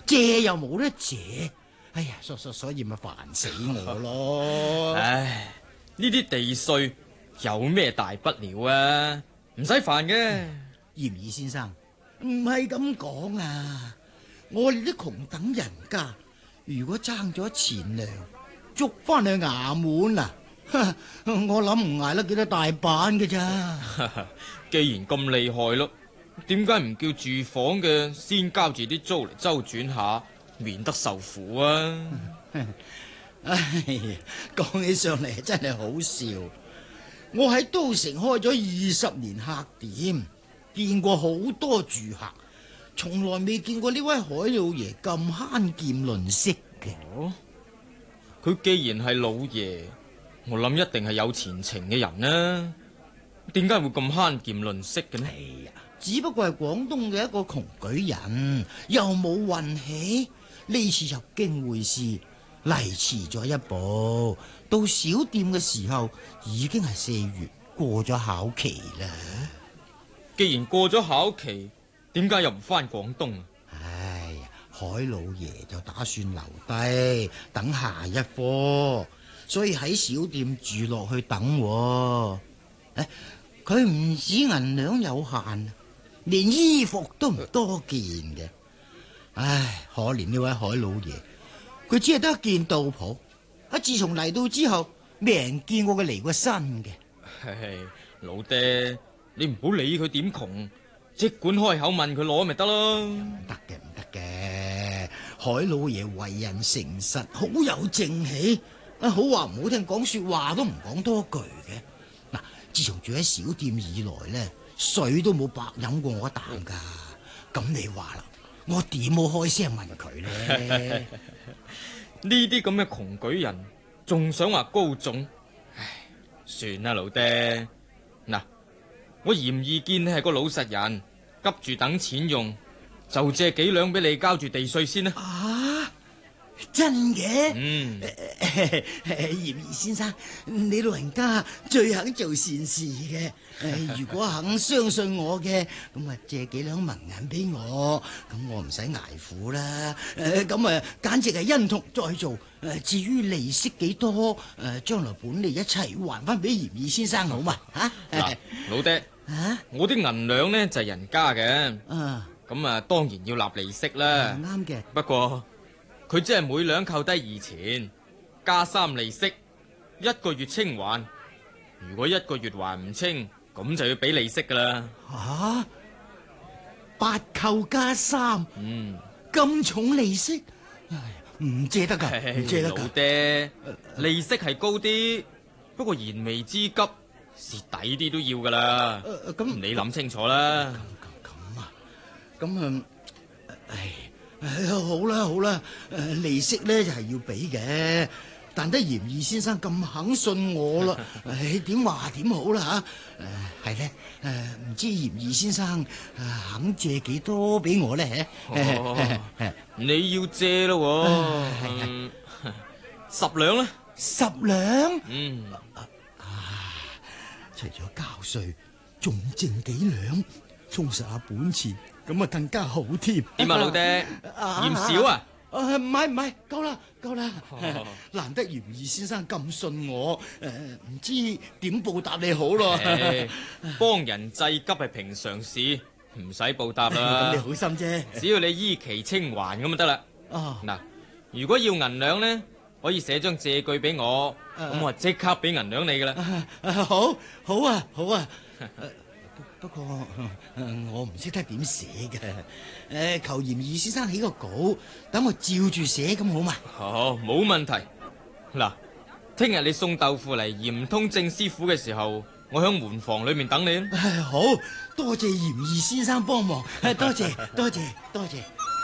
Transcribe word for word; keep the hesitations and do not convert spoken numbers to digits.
借又冇得借，哎呀，所所所以咪煩死我咯。 唉，呢啲地稅有咩大不了啊？唔使煩嘅。 嚴二先生，唔係咁講啊！我哋啲窮等人家，如果爭咗錢糧，捉翻去衙門啊，我諗唔捱得幾多大板嘅咋。 既然咁厲害咯，點解唔叫住房嘅先交住啲租嚟周轉下，免得受苦啊？ 唉呀，講起上嚟真係好笑。我喺都城開咗二十年客店，見過好多住客，從來未見過呢位海老爺咁慳儉吝嗇嘅。 哦，佢既然係老爺，我諗一定係有前程嘅人啦。點解會咁慳儉吝嗇嘅呢？ 係呀，只不過係廣東嘅一個窮舉人，又冇運氣。呢次入京會試嚟遲咗一步，到小店嘅時候已經係四月，過咗考期啦。 既然過咗考期，點解又唔翻廣東啊？ 唉呀，海老爺就打算留低等下一科，所以喺小店住落去等。誒，佢唔止銀兩有限，連衣服都唔多件嘅。唉，可憐呢位海老爺，佢只係得一件道袍。啊，自從嚟到之後，未人見過佢離過身嘅。 嘿嘿，老爹，你唔好理佢點窮，即管開口問佢攞咪得咯。 唔得嘅，唔得嘅。海老爺為人誠實，好有正氣。啊，好話唔好聽，講說話都唔講多句嘅。嗱，自從住喺小店以來呢，水都冇白飲過我一啖噶。咁你話啦，我點好開聲問佢呢？ 呢啲咁嘅窮舉人，仲想話高總？唉，算啦，老爹。嗱，我嚴意見你係個老實人，急住等錢用，就借幾兩俾你交住地稅先啦。 啊，真嘅？ 嗯， 嚴二先生，你老人家最肯做善事嘅。如果肯相信我嘅，咁啊借幾兩文銀俾我，咁我唔使捱苦啦。咁啊簡直係恩同再做。至於利息幾多，誒將來本利一齊還翻俾嚴二先生好嘛？吓， 嗱，老爹， 啊， 我啲銀兩呢就係人家嘅， 啊， 咁啊當然要納利息啦。 啱嘅。 不過佢只係每兩扣低二錢，加三利息，一個月清還。如果一個月還唔清，咁就要俾利息噶啦。 吓，八扣加三， 嗯， 咁重利息，唉，唔借得噶，唔借得老噶。 爹，利息係高啲，不過燃眉之急，蝕底啲都要噶啦。 誒咁你諗清楚啦。 咁咁啊，咁啊，唉，唉好啦好啦，誒利息咧就係要俾嘅，但得嚴二先生咁肯信我啦，唉點話點好啦吓？誒係咧，誒唔知嚴二先生誒肯借幾多俾我咧？ 哦，你要借咯喎， 係嗯十兩啦。 十兩？ 嗯， 除咗交稅，仲剩幾兩，充實下本錢，咁啊更加好添。 點啊，老爹？嫌少啊？ 啊，唔係唔係，夠啦夠啦。 哦難得嚴二先生咁信我，誒唔知點報答你好咯。 唉幫人濟急係平常事，唔使報答啦。 咁你好心啫。 只要你依期清還咁就得啦。 啊， 嗱，如果要銀兩呢，可以寫張借據俾我，咁我即刻俾銀兩你噶啦。 啊啊好，好啊好啊。不過誒我唔識得點寫嘅，誒求嚴二先生起個稿，等我照住寫咁好嘛？ 好，冇問題。嗱，聽日你送豆腐嚟鹽通正師傅嘅時候，我響門房裏面等你。 唉好多謝嚴二先生幫忙，多謝多謝多謝。